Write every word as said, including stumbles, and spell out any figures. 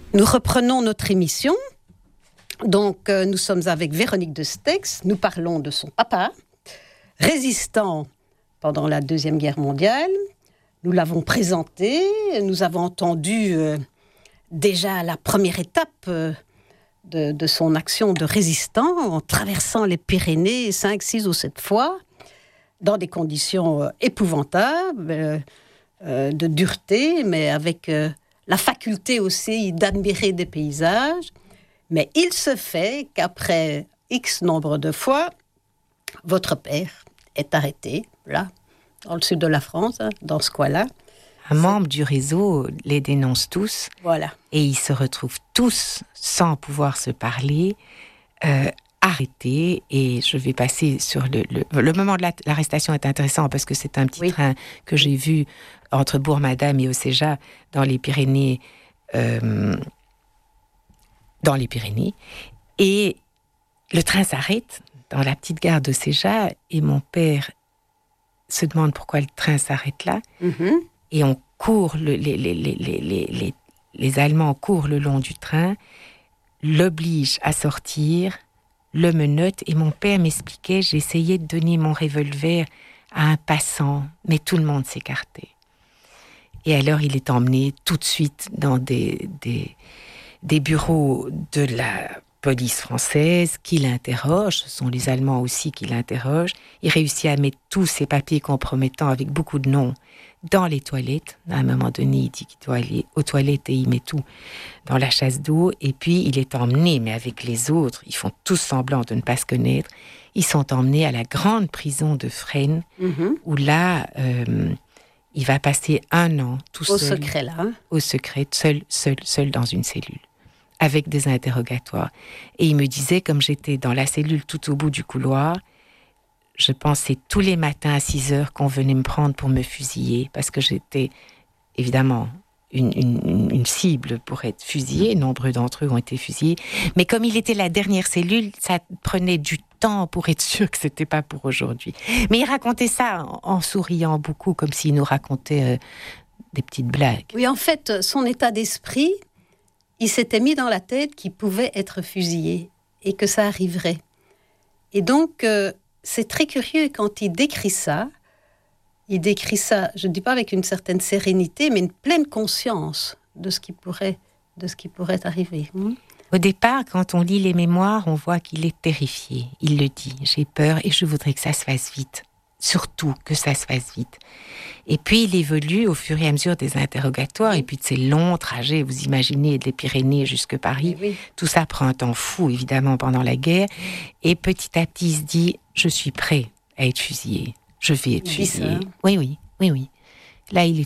Nous reprenons notre émission. Donc, euh, nous sommes avec Véronique de Stex. Nous parlons de son papa, résistant pendant la Deuxième Guerre mondiale. Nous l'avons présenté. Nous avons entendu euh, déjà la première étape euh, de, de son action de résistant en traversant les Pyrénées cinq, six ou sept fois dans des conditions euh, épouvantables, euh, euh, de dureté, mais avec euh, la faculté aussi d'admirer des paysages. Mais il se fait qu'après X nombre de fois, votre père est arrêté, là, dans le sud de la France, hein, dans ce coin-là. Un membre du réseau les dénonce tous. Voilà. Et ils se retrouvent tous, sans pouvoir se parler, euh, arrêtés. Et je vais passer sur le... Le, le moment de la, l'arrestation est intéressant parce que c'est un petit oui. train que j'ai vu entre Bourg-Madame et Océja dans les Pyrénées... Euh, dans les Pyrénées, et le train s'arrête dans la petite gare de Séja, et mon père se demande pourquoi le train s'arrête là, mm-hmm. et on court, le, les, les, les, les, les, les Allemands courent le long du train, l'obligent à sortir, le menottent, et mon père m'expliquait, j'essayais de donner mon revolver à un passant, mais tout le monde s'écartait. Et alors il est emmené tout de suite dans des... des des bureaux de la police française qui l'interrogent, ce sont les Allemands aussi qui l'interrogent. Il réussit à mettre tous ces papiers compromettants avec beaucoup de noms dans les toilettes. À un moment donné, il dit qu'il doit aller aux toilettes et il met tout dans la chasse d'eau. Et puis, il est emmené, mais avec les autres, ils font tous semblant de ne pas se connaître. Ils sont emmenés à la grande prison de Fresnes, mm-hmm. où là... Euh, il va passer un an tout au seul. Au secret, là. Hein? Au secret, seul, seul, seul dans une cellule, avec des interrogatoires. Et il me disait, comme j'étais dans la cellule tout au bout du couloir, je pensais tous les matins à six heures qu'on venait me prendre pour me fusiller, parce que j'étais, évidemment, une, une, une cible pour être fusillée. Nombreux d'entre eux ont été fusillés. Mais comme il était la dernière cellule, ça prenait du temps pour être sûr que c'était pas pour aujourd'hui. Mais il racontait ça en, en souriant beaucoup, comme s'il nous racontait euh, des petites blagues. Oui, en fait, son état d'esprit, il s'était mis dans la tête qu'il pouvait être fusillé et que ça arriverait. Et donc, euh, c'est très curieux quand il décrit ça. Il décrit ça, je ne dis pas avec une certaine sérénité, mais une pleine conscience de ce qui pourrait, de ce qui pourrait arriver. Mmh. Au départ, quand on lit les mémoires, on voit qu'il est terrifié. Il le dit, j'ai peur et je voudrais que ça se fasse vite. Surtout que ça se fasse vite. Et puis, il évolue au fur et à mesure des interrogatoires et puis de ces longs trajets, vous imaginez, des Pyrénées jusque Paris. Oui. Tout ça prend un temps fou, évidemment, pendant la guerre. Et petit à petit, il se dit, je suis prêt à être fusillé. Je vais être fusillé. Oui, oui, oui, oui. Là, il est